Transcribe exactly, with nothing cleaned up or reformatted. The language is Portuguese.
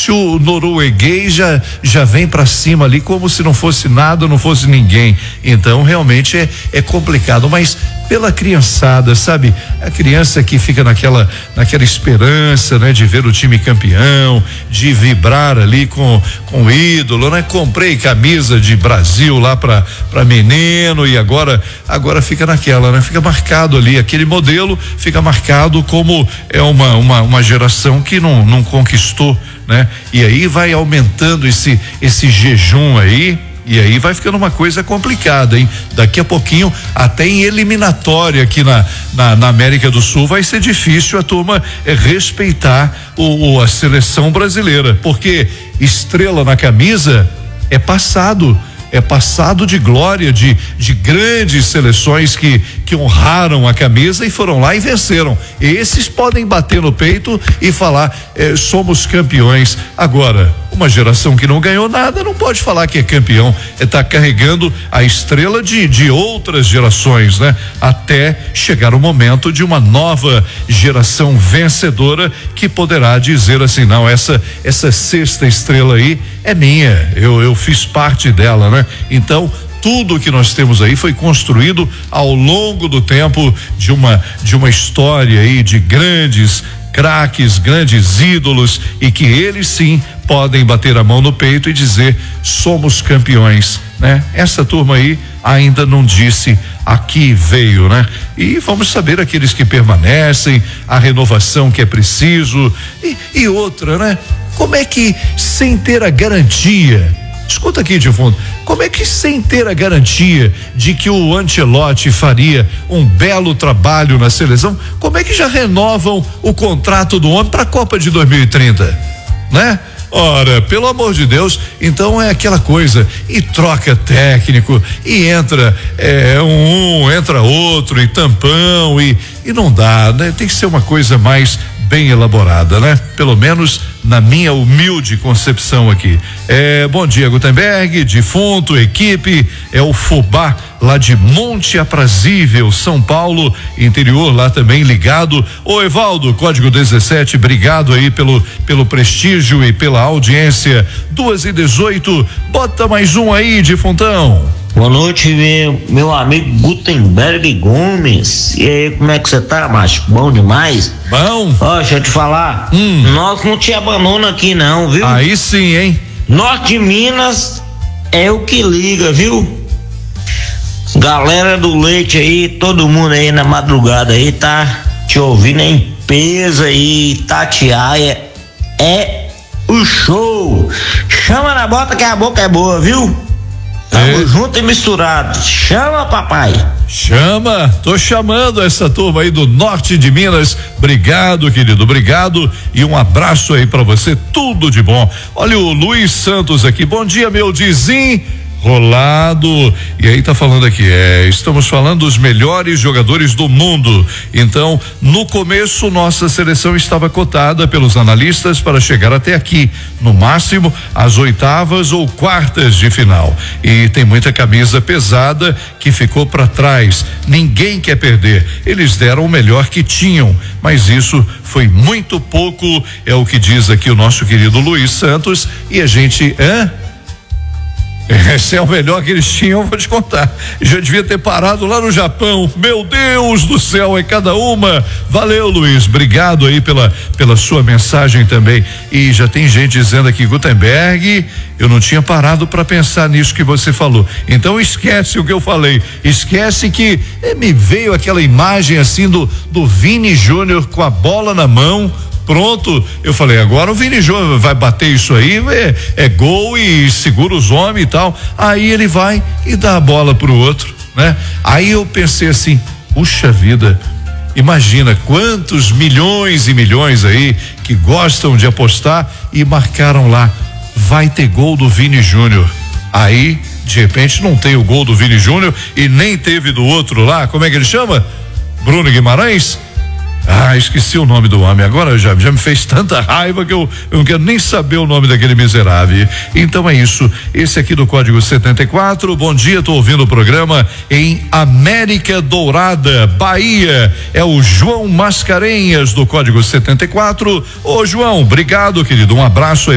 se o norueguês já, já vem para cima ali como se não fosse nada, não fosse ninguém. Então realmente é, é complicado, mas pela criançada, sabe? A criança que fica naquela, naquela esperança, né? De ver o time campeão, de vibrar ali com, com o ídolo, né? Comprei camisa de Brasil lá pra, pra menino e agora, agora fica naquela, né? Fica marcado ali, aquele modelo fica marcado como é uma, uma, uma geração que não, não conquistou, né? E aí vai aumentando esse, esse jejum aí. E aí vai ficando uma coisa complicada, hein? Daqui a pouquinho, até em eliminatória aqui na, na, na América do Sul, vai ser difícil a turma é, respeitar o, o, a seleção brasileira, porque estrela na camisa é passado. É passado de glória de, de grandes seleções que, que honraram a camisa e foram lá e venceram. Esses podem bater no peito e falar, eh, somos campeões. Agora, uma geração que não ganhou nada não pode falar que é campeão. Está carregando a estrela de, de outras gerações, né? Até chegar o momento de uma nova geração vencedora que poderá dizer assim, não, essa, essa sexta estrela aí é minha, eu, eu fiz parte dela, né? Então, tudo que nós temos aí foi construído ao longo do tempo de uma, de uma história aí de grandes craques, grandes ídolos e que eles sim podem bater a mão no peito e dizer somos campeões, né? Essa turma aí ainda não disse aqui veio, né? E vamos saber aqueles que permanecem, a renovação que é preciso e, e outra, né? Como é que sem ter a garantia, escuta aqui de fundo, como é que sem ter a garantia de que o Ancelotti faria um belo trabalho na seleção, como é que já renovam o contrato do homem para a Copa de dois mil e trinta, né? Ora, pelo amor de Deus, então é aquela coisa, e troca técnico, e entra é, um, entra outro, e tampão, e, e não dá, né? Tem que ser uma coisa mais bem elaborada, né? Pelo menos na minha humilde concepção aqui. É, bom dia, Gutenberg, defunto, equipe, é o Fubá lá de Monte Aprazível, São Paulo, interior lá também ligado. Ô Evaldo, código dezessete, obrigado aí pelo, pelo prestígio e pela audiência. Duas e dezoito, bota mais um aí, defuntão. Boa noite, meu, meu amigo Gutenberg Gomes. E aí, como é que você tá, macho? Bom demais? Bom. Ó, deixa eu te falar. Hum. Nós não te abandona aqui não, viu? Aí sim, hein? Norte de Minas é o que liga, viu? Galera do leite aí, todo mundo aí na madrugada aí tá te ouvindo em peso aí, Itatiaia é o show. Chama na bota que a boca é boa, viu? Tamo é. junto e misturado. Chama, papai. Chama, tô chamando essa turma aí do norte de Minas. Obrigado, querido, obrigado e um abraço aí pra você, tudo de bom. Olha o Luiz Santos aqui, bom dia, meu Dizim rolado, e aí tá falando aqui, é, estamos falando dos melhores jogadores do mundo. Então, no começo, nossa seleção estava cotada pelos analistas para chegar até aqui, no máximo às oitavas ou quartas de final, e tem muita camisa pesada que ficou para trás, ninguém quer perder, eles deram o melhor que tinham, mas isso foi muito pouco, é o que diz aqui o nosso querido Luiz Santos, e a gente, hã? Esse é o melhor que eles tinham, vou te contar. Já devia ter parado lá no Japão. Meu Deus do céu, é cada uma. Valeu, Luiz. Obrigado aí pela, pela sua mensagem também. E já tem gente dizendo aqui, Gutenberg, eu não tinha parado para pensar nisso que você falou. Então esquece o que eu falei. Esquece que eh, me veio aquela imagem assim do, do Vini Júnior com a bola na mão. Pronto, eu falei, agora o Vini Júnior vai bater isso aí, é, é gol e segura os homens e tal. Aí ele vai e dá a bola pro outro, né? Aí eu pensei assim, puxa vida, imagina quantos milhões e milhões aí que gostam de apostar e marcaram lá, vai ter gol do Vini Júnior. Aí, de repente, não tem o gol do Vini Júnior e nem teve do outro lá, como é que ele chama? Bruno Guimarães? Ah, esqueci o nome do homem, agora já, já me fez tanta raiva que eu, eu não quero nem saber o nome daquele miserável. Então é isso, esse aqui do código setenta e quatro, bom dia, tô ouvindo o programa em América Dourada, Bahia, é o João Mascarenhas do código setenta e quatro. Ô João, obrigado, querido, um abraço aí